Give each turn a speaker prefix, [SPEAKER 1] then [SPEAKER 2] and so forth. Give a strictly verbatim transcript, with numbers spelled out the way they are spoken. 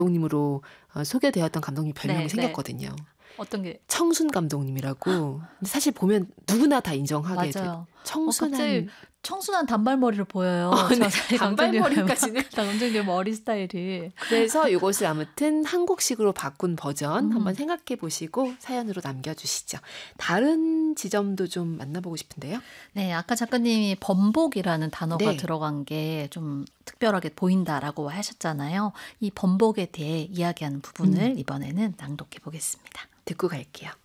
[SPEAKER 1] 감독님으로 어 소개되었던 감독님 별명이
[SPEAKER 2] 네, 네.
[SPEAKER 1] 생겼거든요.
[SPEAKER 2] 어떤 게?
[SPEAKER 1] 청순 감독님이라고. 근데 사실 보면 누구나 다 인정하게 되
[SPEAKER 2] 맞아요. 어 갑자기
[SPEAKER 1] 청순한
[SPEAKER 2] 청순한 단발머리로 보여요.
[SPEAKER 1] 어 네.
[SPEAKER 2] 저 사실 감독님
[SPEAKER 1] 단발머리까지는
[SPEAKER 2] 감독님 머리 스타일이.
[SPEAKER 1] 그래서 요것을 아무튼 한국식으로 바꾼 버전 한번
[SPEAKER 2] 음.
[SPEAKER 1] 생각해 보시고 사연으로 남겨 주시죠. 다른 지점도 좀 만나보고 싶은데요.
[SPEAKER 2] 네. 아까 작가님이 번복이라는 단어가
[SPEAKER 1] 네.
[SPEAKER 2] 들어간 게 좀 특별하게 보인다라고 하셨잖아요. 이 번복에 대해 이야기하는 부분을
[SPEAKER 1] 음.
[SPEAKER 2] 이번에는 낭독해 보겠습니다.
[SPEAKER 1] 듣고 갈게요.